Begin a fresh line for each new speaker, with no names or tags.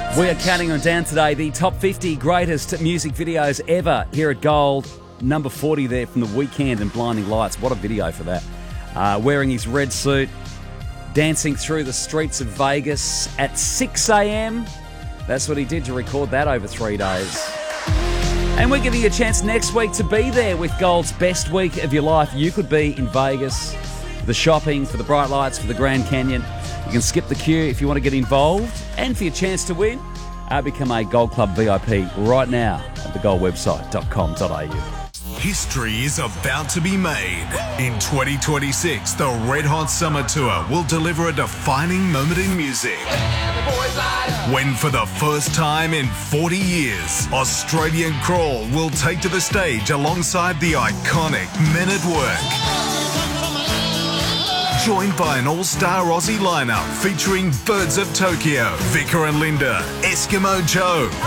We are counting on down today the top 50 greatest music videos ever here at Gold. Number 40 there from The Weeknd and Blinding Lights. What a video for that. Wearing his red suit, dancing through the streets of Vegas at 6 a.m. That's what he did to record that over 3 days. And we're giving you a chance next week to be there with Gold's best week of your life. You could be in Vegas, the shopping, for the bright lights, for the Grand Canyon. You can skip the queue if you want to get involved. And for your chance to win, become a Gold Club VIP right now at thegoldwebsite.com.au.
History is about to be made. In 2026, the Red Hot Summer Tour will deliver a defining moment in music. When for the first time in 40 years, Australian Crawl will take to the stage alongside the iconic Men at Work. Joined by an all-star Aussie lineup featuring Birds of Tokyo, Vicar and Linda, Eskimo Joe,